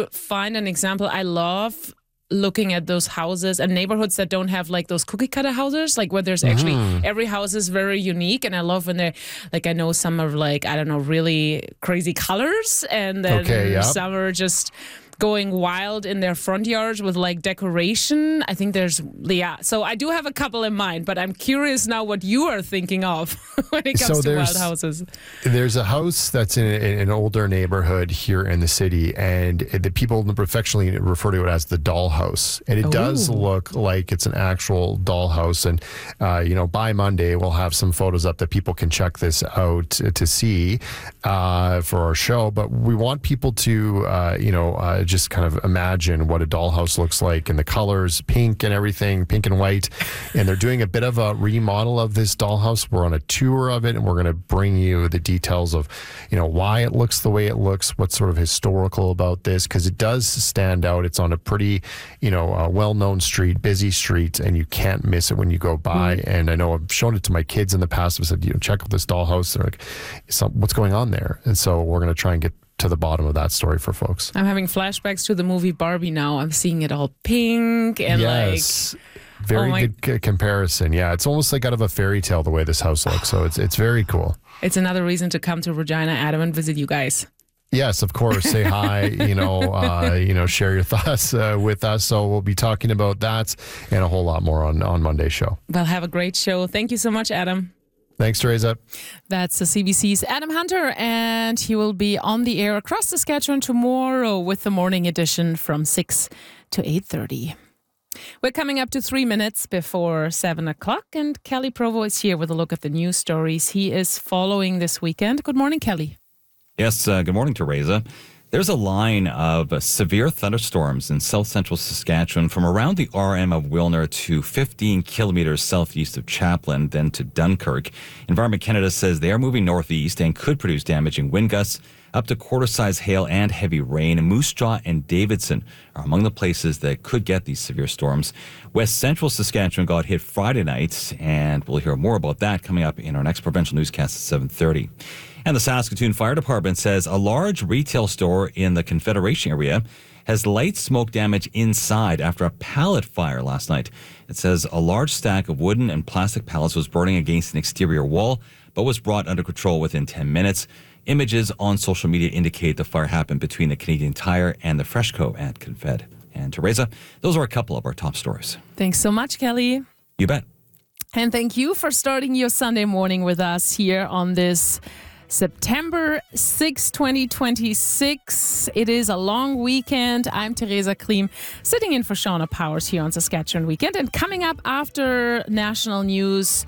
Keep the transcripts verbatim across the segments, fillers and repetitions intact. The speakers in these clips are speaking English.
to find an example. I love looking at those houses and neighborhoods that don't have like those cookie cutter houses, like where there's actually mm. every house is very unique. And I love when they're like, I know some are like, I don't know, really crazy colors, and then okay, yep. some are just going wild in their front yards with like decoration. I think there's, yeah. So I do have a couple in mind, but I'm curious now what you are thinking of when it comes so to wild houses. There's a house that's in, a, in an older neighborhood here in the city, and the people affectionately refer to it as the doll house. And it Ooh. does look like it's an actual doll house. And, uh, you know, by Monday, we'll have some photos up that people can check this out to see uh, for our show. But we want people to, uh, you know, uh, just kind of imagine what a dollhouse looks like, and the colors, pink and everything, pink and white. And they're doing a bit of a remodel of this dollhouse. We're on a tour of it, and we're going to bring you the details of, you know, why it looks the way it looks, what's sort of historical about this, because it does stand out. It's on a pretty, you know, uh, well-known street, busy street, and you can't miss it when you go by. Mm-hmm. And I know I've shown it to my kids in the past. I said, you know, check out this dollhouse. They're like, what's going on there? And so we're going to try and get to the bottom of that story for folks. I'm having flashbacks to the movie Barbie now. I'm seeing it all pink and yes. like... Very oh good c- comparison. Yeah, it's almost like out of a fairy tale the way this house looks. So it's it's very cool. It's another reason to come to Regina, Adam, and visit you guys. Yes, of course. Say hi, you know, uh, you know, share your thoughts uh, with us. So we'll be talking about that and a whole lot more on, on Monday's show. Well, have a great show. Thank you so much, Adam. Thanks, Teresa. That's the C B C's Adam Hunter, and he will be on the air across Saskatchewan tomorrow with the morning edition from six to eight thirty. We're coming up to three minutes before seven o'clock, and Kelly Provo is here with a look at the news stories he is following this weekend. Good morning, Kelly. Yes, uh, good morning, Teresa. There's a line of uh, severe thunderstorms in south central Saskatchewan from around the R M of Wilner to fifteen kilometers southeast of Chaplin, then to Dunkirk. Environment Canada says they are moving northeast and could produce damaging wind gusts up to quarter-size hail and heavy rain. Moose Jaw and Davidson are among the places that could get these severe storms. West central Saskatchewan got hit Friday night, and we'll hear more about that coming up in our next provincial newscast at seven thirty. And the Saskatoon Fire Department says a large retail store in the Confederation area has light smoke damage inside after a pallet fire last night. It says a large stack of wooden and plastic pallets was burning against an exterior wall, but was brought under control within ten minutes. Images on social media indicate the fire happened between the Canadian Tire and the Freshco at Confed. And Teresa, those are a couple of our top stories. Thanks so much, Kelly. You bet. And thank you for starting your Sunday morning with us here on this September sixth, twenty twenty-six. It is a long weekend. I'm Teresa Klim, sitting in for Shauna Powers here on Saskatchewan Weekend. And coming up after national news,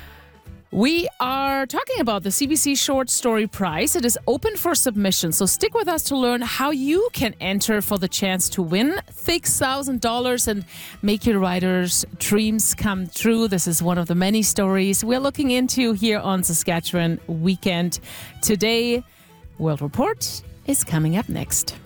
we are talking about the C B C Short Story Prize. It is open for submission, so stick with us to learn how you can enter for the chance to win six thousand dollars and make your writer's dreams come true. This is one of the many stories we're looking into here on Saskatchewan Weekend. Today, World Report is coming up next.